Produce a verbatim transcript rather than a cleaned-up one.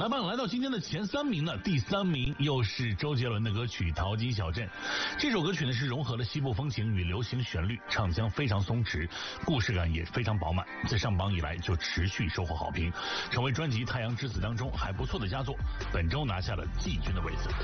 来吧，来到今天的前三名呢，第三名又是周杰伦的歌曲《淘金小镇》。这首歌曲呢是融合了西部风情与流行旋律，唱腔非常松弛，故事感也非常饱满，自上榜以来就持续收获好评，成为专辑《太阳之子》当中还不错的佳作。本周拿下了季军的位置。